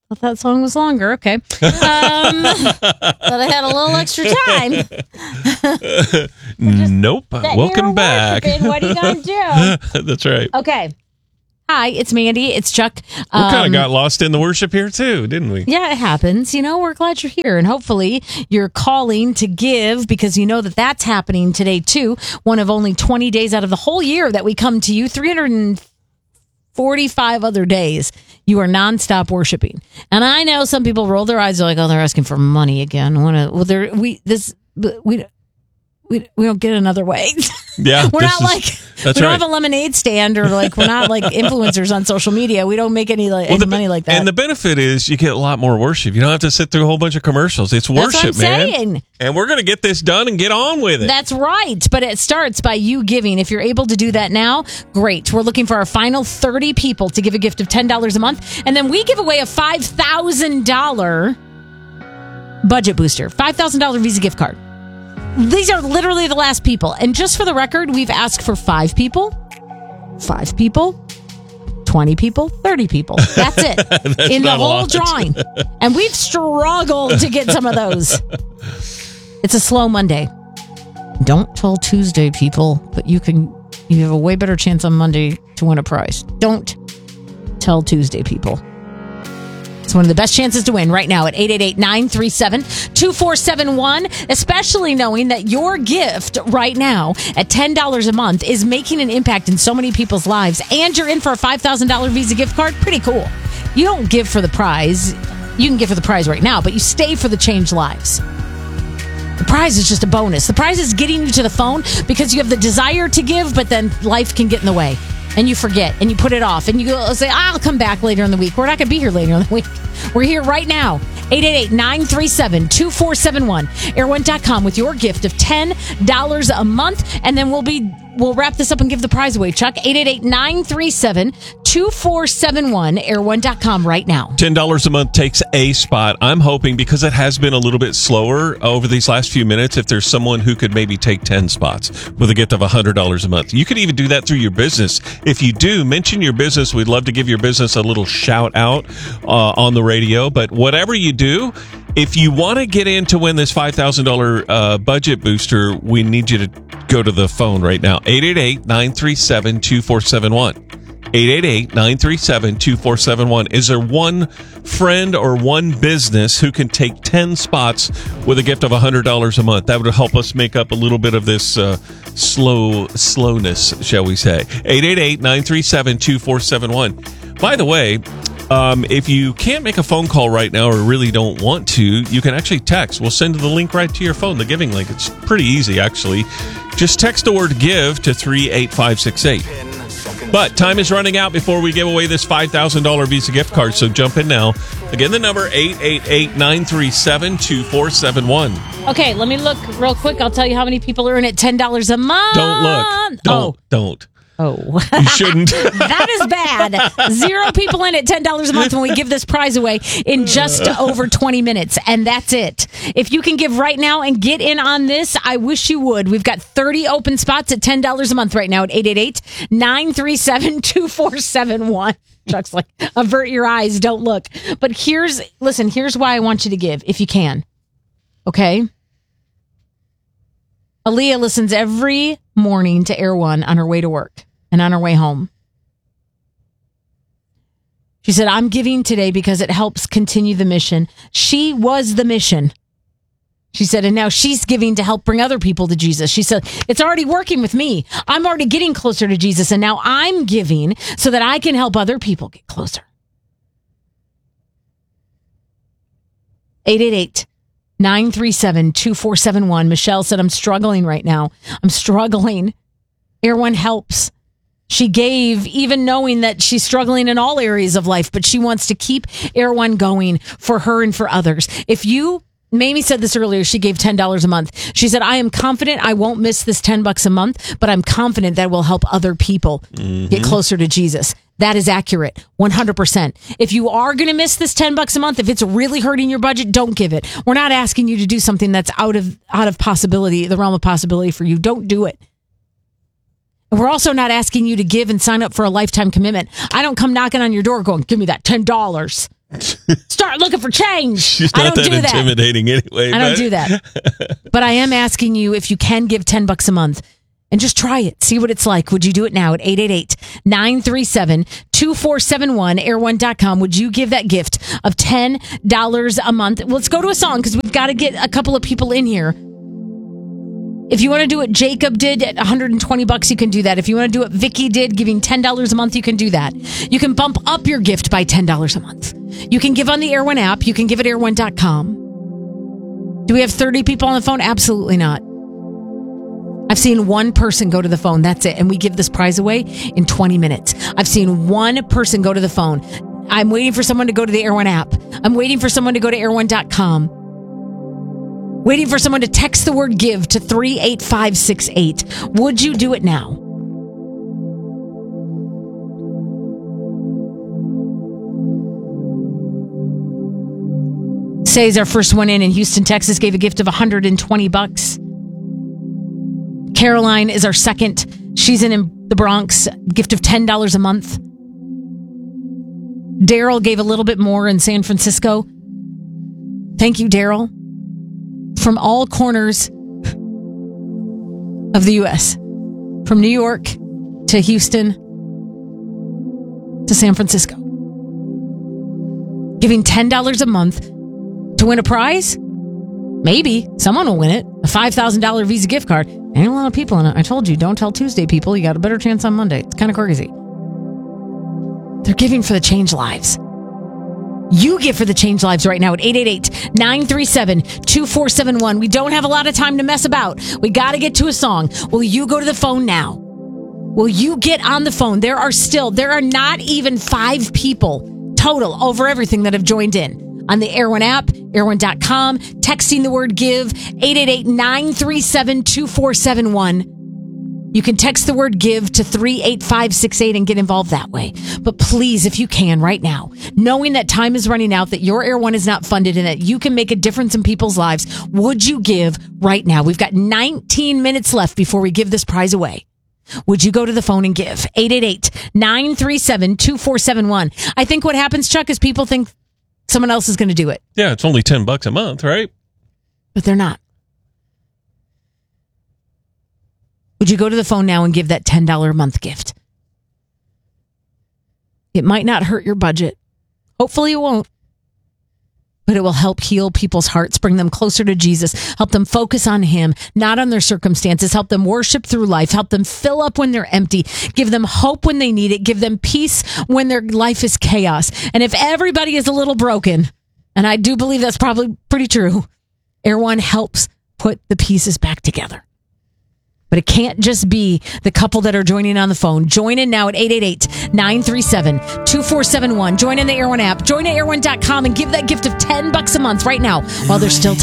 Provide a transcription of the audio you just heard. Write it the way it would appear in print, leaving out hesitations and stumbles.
thought that song was longer. Okay. But I had a little extra time. Nope. Welcome back. What are you going to do? That's right. Okay. Hi, it's Mandy. It's Chuck. We kind of got lost in the worship here, too, didn't we? Yeah, it happens. We're glad you're here. And hopefully you're calling to give because you know that that's happening today, too. One of only 20 days out of the whole year that we come to you. 345 other days you are nonstop worshiping. And I know some people roll their eyes. They're like, oh, they're asking for money again. We don't get another way. Yeah, we don't have a lemonade stand or we're not like influencers on social media. We don't make any money like that. And the benefit is you get a lot more worship. You don't have to sit through a whole bunch of commercials. It's worship, man. And we're going to get this done and get on with it. That's right. But it starts by you giving. If you're able to do that now, great. We're looking for our final 30 people to give a gift of $10 a month. And then we give away a $5,000 budget booster, $5,000 Visa gift card. These are literally the last people. And just for the record, we've asked for 5 people, 20 people, 30 people. That's it. In the whole drawing. And we've struggled to get some of those. It's a slow Monday. Don't tell Tuesday, people, but you have a way better chance on Monday to win a prize. Don't tell Tuesday, people. It's one of the best chances to win right now at 888-937-2471, especially knowing that your gift right now at $10 a month is making an impact in so many people's lives, and you're in for a $5,000 Visa gift card. Pretty cool. You don't give for the prize. You can give for the prize right now, but you stay for the changed lives. The prize is just a bonus. The prize is getting you to the phone because you have the desire to give, but then life can get in the way. And you forget, and you put it off, and you go say, I'll come back later in the week. We're not going to be here later in the week. We're here right now. 888-937-2471. Air1.com with your gift of $10 a month. And then we'll wrap this up and give the prize away, Chuck. 888-937-2471. Air1.com right now. $10 a month takes a spot. I'm hoping, because it has been a little bit slower over these last few minutes, if there's someone who could maybe take 10 spots with a gift of $100 a month. You could even do that through your business. If you do, mention your business. We'd love to give your business a little shout out on the radio. But whatever you do, if you want to get in to win this $5,000 budget booster, we need you to go to the phone right now. 888-937-2471. 888-937-2471. Is there one friend or one business who can take 10 spots with a gift of $100 a month? That would help us make up a little bit of this slowness, shall we say. 888-937-2471. By the way, if you can't make a phone call right now or really don't want to, you can actually text. We'll send the link right to your phone, the giving link. It's pretty easy, actually. Just text the word GIVE to 38568. But time is running out before we give away this $5,000 Visa gift card, so jump in now. Again, the number 888-937-2471. Okay, let me look real quick. I'll tell you how many people earn at $10 a month. Don't look. Don't. Oh. You shouldn't. That is bad. 0 people in at $10 a month when we give this prize away in just over 20 minutes. And that's it. If you can give right now and get in on this, I wish you would. We've got 30 open spots at $10 a month right now at 888-937-2471. Chuck's like, avert your eyes, don't look. But here's why I want you to give, if you can. Okay? Aaliyah listens every morning to Air One on her way to work and on her way home. She said, I'm giving today because it helps continue the mission. She was the mission. She said, and now she's giving to help bring other people to Jesus. She said, it's already working with me. I'm already getting closer to Jesus, and now I'm giving so that I can help other people get closer. 888-937-2471. Michelle said, I'm struggling right now. I'm struggling. Air One helps. She gave, even knowing that she's struggling in all areas of life, but she wants to keep Air One going for her and for others. Mamie said this earlier, she gave $10 a month. She said, I am confident I won't miss this $10 a month, but I'm confident that will help other people get closer to Jesus. That is accurate, 100%. If you are going to miss this $10 a month, if it's really hurting your budget, don't give it. We're not asking you to do something that's out of possibility, the realm of possibility for you. Don't do it. We're also not asking you to give and sign up for a lifetime commitment. I don't come knocking on your door going, give me that $10. Start looking for change. She's I not don't that do that. intimidating anyway. I don't do that. But I am asking you if you can give $10 a month and just try it. See what it's like. Would you do it now at 888-937-2471, air1.com? Would you give that gift of $10 a month? Let's go to a song because we've got to get a couple of people in here. If you want to do what Jacob did at $120, you can do that. If you want to do what Vicky did, giving $10 a month, you can do that. You can bump up your gift by $10 a month. You can give on the Air One app. You can give at air1.com. Do we have 30 people on the phone? Absolutely not. I've seen one person go to the phone. That's it. And we give this prize away in 20 minutes. I've seen one person go to the phone. I'm waiting for someone to go to the Air One app. I'm waiting for someone to go to air1.com. Waiting for someone to text the word give to 38568. Would you do it now? Say's our first one in Houston, Texas, gave a gift of $120. Caroline is our second. She's in the Bronx, gift of $10 a month. Daryl gave a little bit more in San Francisco. Thank you, Daryl. From all corners of the U.S., from New York to Houston to San Francisco. Giving $10 a month to win a prize? Maybe. Someone will win it. A $5,000 Visa gift card. Ain't a lot of people in it. I told you, don't tell Tuesday people. You got a better chance on Monday. It's kind of crazy. They're giving for the change lives. You give for the change lives right now at 888-937-2471. We don't have a lot of time to mess about. We got to get to a song. Will you go to the phone now? Will you get on the phone? There are not even 5 people total over everything that have joined in. On the Air One app, air1.com, texting the word give, 888-937-2471. You can text the word give to 38568 and get involved that way. But please, if you can right now, knowing that time is running out, that your Air One is not funded and that you can make a difference in people's lives, would you give right now? We've got 19 minutes left before we give this prize away. Would you go to the phone and give? 888-937-2471. I think what happens, Chuck, is people think someone else is going to do it. Yeah, it's only $10 a month, right? But they're not. Would you go to the phone now and give that $10 a month gift? It might not hurt your budget. Hopefully it won't. But it will help heal people's hearts, bring them closer to Jesus, help them focus on Him, not on their circumstances, help them worship through life, help them fill up when they're empty, give them hope when they need it, give them peace when their life is chaos. And if everybody is a little broken, and I do believe that's probably pretty true, Air One helps put the pieces back together. But it can't just be the couple that are joining on the phone. Join in now at 888-937-2471. Join in the Air One app. Join at air1.com and give that gift of $10 a month right now while there's still time.